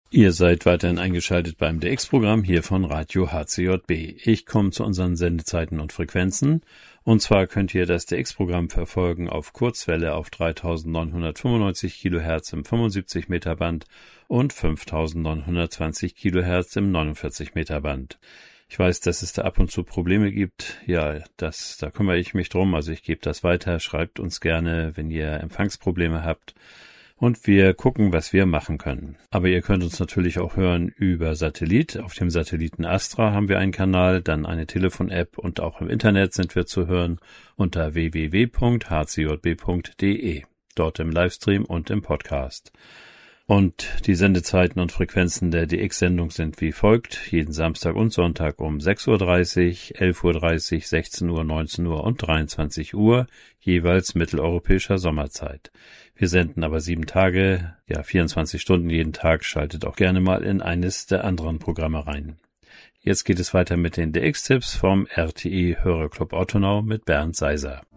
Ihr seid weiterhin eingeschaltet beim DX-Programm hier von Radio HCJB. Ich komme zu unseren Sendezeiten und Frequenzen. Und zwar könnt ihr das DX-Programm verfolgen auf Kurzwelle auf 3995 kHz im 75 Meter Band und 5920 kHz im 49 Meter Band. Ich weiß, dass es da ab und zu Probleme gibt. Ja, da kümmere ich mich drum. Also ich gebe das weiter. Schreibt uns gerne, wenn ihr Empfangsprobleme habt. Und wir gucken, was wir machen können. Aber ihr könnt uns natürlich auch hören über Satellit. Auf dem Satelliten Astra haben wir einen Kanal, dann eine Telefon-App und auch im Internet sind wir zu hören unter www.hcjb.de. Dort im Livestream und im Podcast. Und die Sendezeiten und Frequenzen der DX-Sendung sind wie folgt. Jeden Samstag und Sonntag um 6.30 Uhr, 11.30 Uhr, 16 Uhr, 19 Uhr und 23 Uhr, jeweils mitteleuropäischer Sommerzeit. Wir senden aber 7 Tage, 24 Stunden jeden Tag. Schaltet auch gerne mal in eines der anderen Programme rein. Jetzt geht es weiter mit den DX-Tipps vom RTI Hörerclub Ottenau mit Bernd Seiser.